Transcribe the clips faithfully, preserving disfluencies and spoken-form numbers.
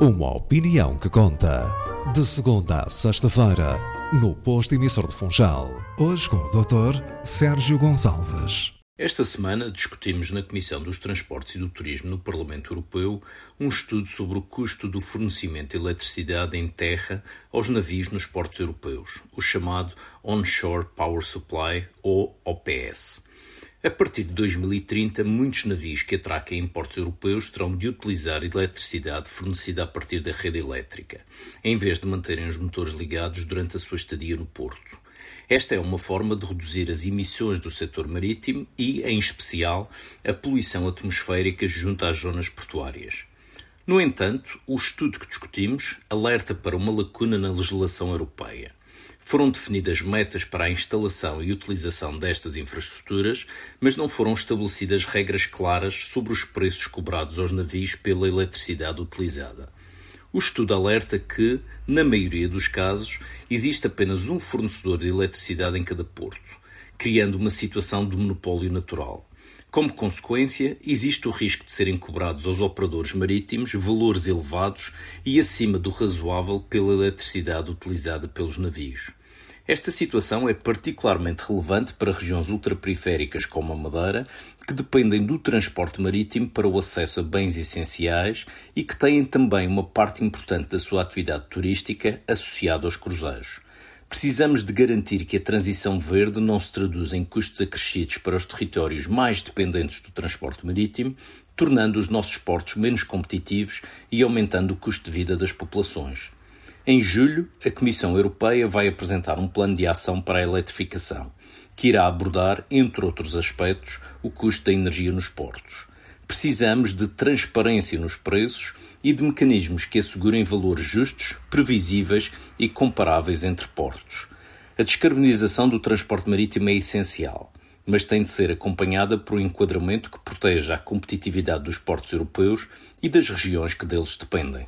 Uma opinião que conta. De segunda a sexta-feira, no Posto Emissor de Funchal. Hoje com o doutor Sérgio Gonçalves. Esta semana discutimos na Comissão dos Transportes e do Turismo no Parlamento Europeu um estudo sobre o custo do fornecimento de eletricidade em terra aos navios nos portos europeus, o chamado Onshore Power Supply, ou O P S. A partir de dois mil e trinta, muitos navios que atraquem em portos europeus terão de utilizar eletricidade fornecida a partir da rede elétrica, em vez de manterem os motores ligados durante a sua estadia no porto. Esta é uma forma de reduzir as emissões do setor marítimo e, em especial, a poluição atmosférica junto às zonas portuárias. No entanto, o estudo que discutimos alerta para uma lacuna na legislação europeia. Foram definidas metas para a instalação e utilização destas infraestruturas, mas não foram estabelecidas regras claras sobre os preços cobrados aos navios pela eletricidade utilizada. O estudo alerta que, na maioria dos casos, existe apenas um fornecedor de eletricidade em cada porto, criando uma situação de monopólio natural. Como consequência, existe o risco de serem cobrados aos operadores marítimos valores elevados e acima do razoável pela eletricidade utilizada pelos navios. Esta situação é particularmente relevante para regiões ultraperiféricas como a Madeira, que dependem do transporte marítimo para o acesso a bens essenciais e que têm também uma parte importante da sua atividade turística associada aos cruzeiros. Precisamos de garantir que a transição verde não se traduz em custos acrescidos para os territórios mais dependentes do transporte marítimo, tornando os nossos portos menos competitivos e aumentando o custo de vida das populações. Em julho, a Comissão Europeia vai apresentar um plano de ação para a eletrificação, que irá abordar, entre outros aspectos, o custo da energia nos portos. Precisamos de transparência nos preços e de mecanismos que assegurem valores justos, previsíveis e comparáveis entre portos. A descarbonização do transporte marítimo é essencial, mas tem de ser acompanhada por um enquadramento que proteja a competitividade dos portos europeus e das regiões que deles dependem.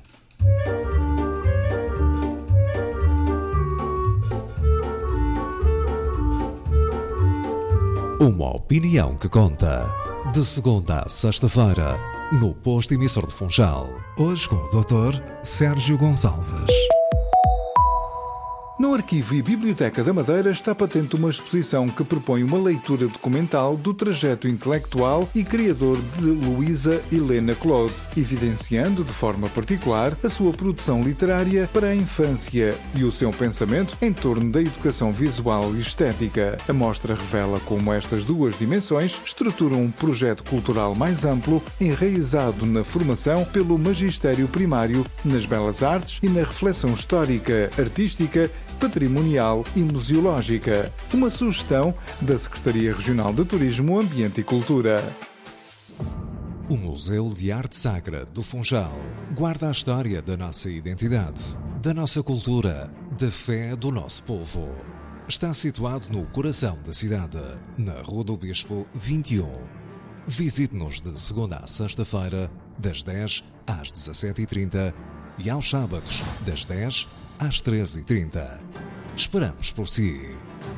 Uma opinião que conta. De segunda a sexta-feira, no Posto Emissor de Funchal. Hoje com o doutor Sérgio Gonçalves. No Arquivo e Biblioteca da Madeira está patente uma exposição que propõe uma leitura documental do trajeto intelectual e criador de Luísa Helena Claude, evidenciando de forma particular a sua produção literária para a infância e o seu pensamento em torno da educação visual e estética. A mostra revela como estas duas dimensões estruturam um projeto cultural mais amplo, enraizado na formação pelo magistério primário, nas belas artes e na reflexão histórica, artística, patrimonial e museológica. Uma sugestão da Secretaria Regional de Turismo, Ambiente e Cultura. O Museu de Arte Sacra do Funchal guarda a história da nossa identidade, da nossa cultura, da fé do nosso povo. Está situado no coração da cidade, na Rua do Bispo vinte e um. Visite-nos de segunda a sexta-feira, das dez às dezassete e trinta e aos sábados, das dez às treze e trinta. Esperamos por si.